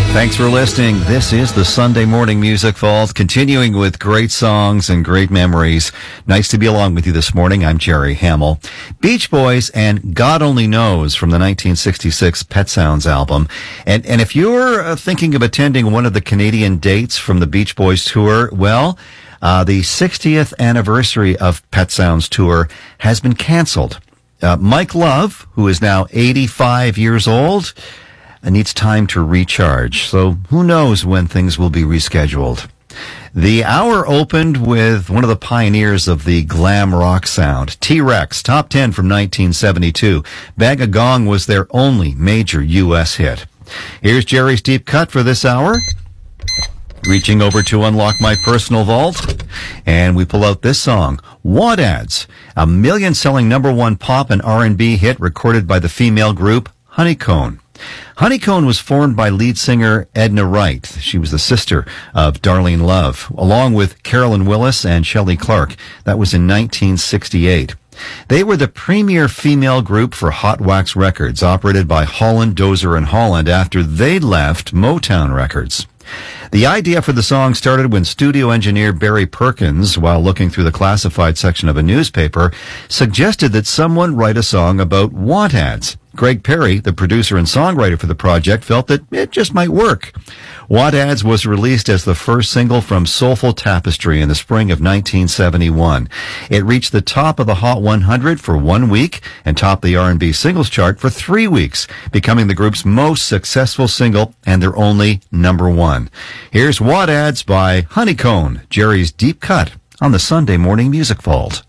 Thanks for listening. This is the Sunday Morning Music Vault, continuing with great songs and great memories. Nice to be along with you this morning. I'm Jerry Hamill. Beach Boys and God Only Knows from the 1966 Pet Sounds album. And if you're thinking of attending one of the Canadian dates from the Beach Boys tour, well, the 60th anniversary of Pet Sounds tour has been canceled. Mike Love, who is now 85 years old, needs time to recharge. So who knows when things will be rescheduled. The hour opened with one of the pioneers of the glam rock sound, T-Rex, top 10 from 1972. Bang a Gong was their only major U.S. hit. Here's Jerry's Deep Cut for this hour. Reaching over to unlock my personal vault, and we pull out this song, Want Ads, a million-selling number one pop and R&B hit recorded by the female group Honeycomb. Honeycomb was formed by lead singer Edna Wright. She was the sister of Darlene Love, along with Carolyn Willis and Shelley Clark. That was in 1968. They were the premier female group for Hot Wax Records, operated by Holland, Dozier, and Holland after they left Motown Records. The idea for the song started when studio engineer Barry Perkins, while looking through the classified section of a newspaper, suggested that someone write a song about want ads. Greg Perry, the producer and songwriter for the project, felt that it just might work. Want Ads was released as the first single from Soulful Tapestry in the spring of 1971. It reached the top of the Hot 100 for 1 week and topped the R&B singles chart for 3 weeks, becoming the group's most successful single and their only number one. Here's Want Ads by Honeycomb, Jerry's Deep Cut on the Sunday Morning Music Vault.